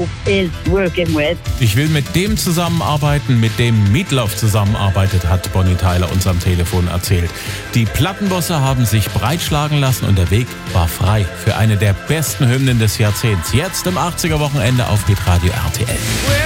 Meatloaf is working with. Ich will mit dem zusammenarbeiten, mit dem Meatloaf zusammenarbeitet, hat Bonnie Tyler uns am Telefon erzählt. Die Plattenbosse haben sich breitschlagen lassen und der Weg war frei für eine der besten Hymnen des Jahrzehnts. Jetzt im 80er-Wochenende auf Hitradio RTL.